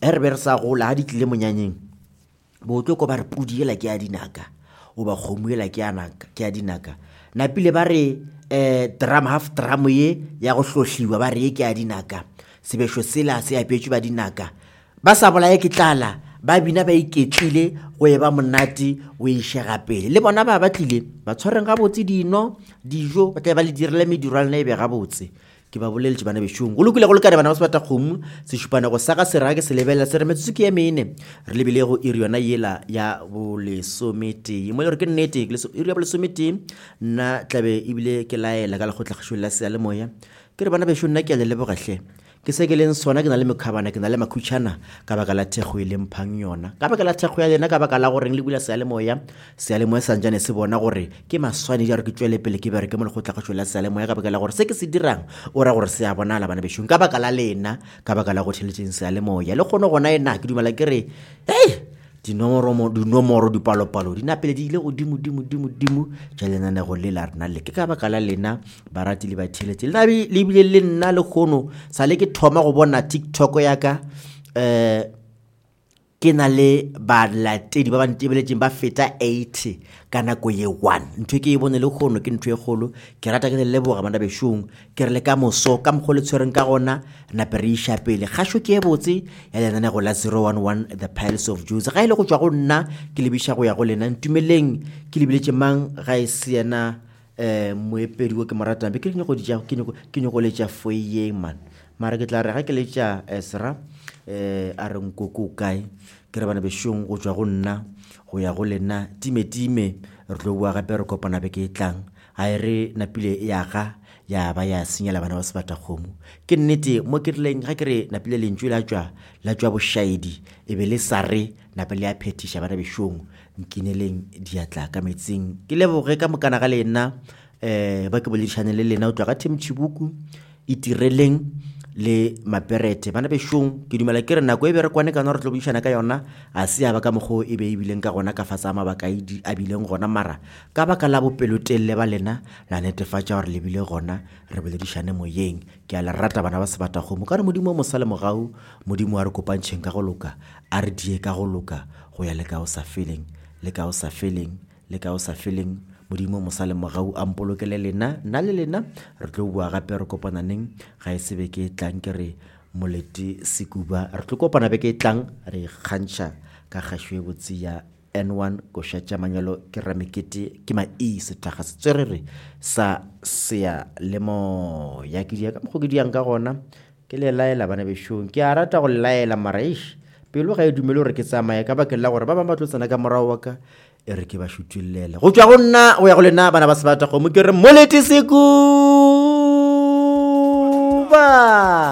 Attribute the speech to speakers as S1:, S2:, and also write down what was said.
S1: re be re sa gola ha di tlile monyanyeng botlo ko ba re pudi ela ke ya dinaka o ba kgomo ela ke ya dinaka napile ba re drum half drum ye ya go hlohliwa ba re ke ya dinaka sebesho sela se apetswe ba dinaka ba sa bolaye ke tlala ba bina ba iketlile go eba monati o ishega pele le bona ba batlile ba tshwareng ga botse dino dijo ba tla ba le direle mediro le ebe ga botse ke ba boleletse bana bešong go lokile go lekane bana ba se bata kgomo se šupana go saka serage se lebela se re metsotso ke emene re lebile go iri yona yela ya bolesomete mo le re ke nnete iri ya bolesomete nna tlabe ebile ke laela ka lekgotlagašo la sealemoya ke re bana bešong nna ke a le lebogahle ke se ke leng sona ke na le mekhabana ke na le makhutšhana ka baka la thekgo e leng phang yona ka baka la thekgo ya lena ka baka la goreng le bula sealemoya santsane se bona gore ke maswane ja re ke tswele pele ke bere ke mo lekgotlagašo la sealemoya ka baka la gore se ke se dirang o ra gore se a bonala bana bešong ka baka la lena ka baka la go tšheletseng sealemoya le kgone gona ena ke dumela ke re dinomoro dipalopalo di napele di ile godimo ja lenanego le la rena le ke ka baka la lena barati le batheletse le ebile le nna le kgono sa le ke thoma go bona TikTok ya ka ke na le balatedi ba bantebeletseng ba feta 80 ka nako ye 1 ntho ke e bone le kgono ke ntho e kgolo ke rata ke le leboga bana bešong ke re le ka moso ka mokgwa le tshwereng ka gona nape re išapele kgašo ke e botse ya lenanego la 011 the Piles of Jews ga ile go tswa go nna ke lebiša go ya go lena ntumeleng ke lebiletse mang ga e se yena moepedi wo ke moratang be ke nyoko letša foyeng man mara ke tla re ga ke letša Esra a re nkoko kae ke re bana bešong go tswa go nna go ya go lena time re tlo bua gape re kopana be ke tlang a re napile ya ga ya ba ya senyela bana ba se bata kgomo ke nnete mo ke rileng ga ke re napile lentswe la tswa bošaedi e be le sare napile ya phetiša bana bešong nkineleng diatla ka metsing ke leboge ka mokana ga lena ba ke boledišane le lena o tswa ka Tim Chibuku itireleng le maperete bana bešong ke dumela ke re nako e be re kwane kana re tlo bušana ka yona a se ya ba ka mokgo e be e bileng ka gona ka fasa mabaka a bileng gona mara ka baka la bopelotelle ba lena la netefatša gore le bile gona re boledišane moyeng ke a le rata bana ba se bata kgomo ka re modimo o mosale mogau modimo a re kopantšheng ka go loka a re die ka go loka go ya le ka o sa feleng modimo mosale mogau a mpolokele lena nna le lena re tlo bua gape re kopananeng ga e sebe ke tlang ke re molete sekuba re tlo kopana be ke tlang re kgantšha ka kgašo e botse ya N1 košatša manyalo ke ramekete ke sethaga se tswerere sa sealemoya ke dia ka mokgo ke diang ka gona ke le laela bana bešong ke a rata go laela maraish pelo ga e dumele gore ke tsamaya ka bakeng la gore ba bangwe ba tlo tsena ka morago wa ka e re ke ba šutulele go tswa go nna go ya go lena bana ba se bata kgomo ke re molete sekuba